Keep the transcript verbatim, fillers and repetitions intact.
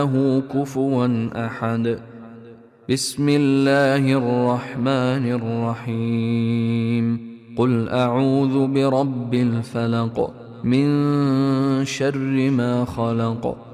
له كفوا أحد. بسم الله الرحمن الرحيم. قل أعوذ برب الفلق من شر ما خلق